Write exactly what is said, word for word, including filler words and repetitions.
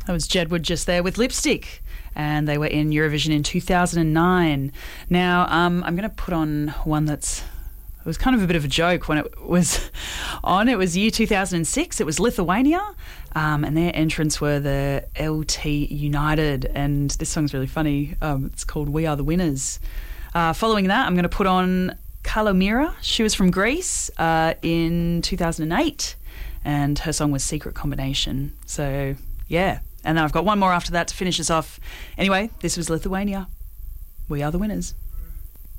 That was Jedward just there with Lipstick, and they were in Eurovision in two thousand nine. Now, um, I'm going to put on one that's, it was kind of a bit of a joke when it was on. It was year two thousand six. It was Lithuania, um, and their entrants were the L T United, and this song's really funny. Um, it's called We Are the Winners. Uh, following that, I'm going to put on Kalomira. She was from Greece uh, in two thousand eight, and her song was Secret Combination. So, yeah. And then I've got one more after that to finish us off. Anyway, this was Lithuania. We Are the Winners.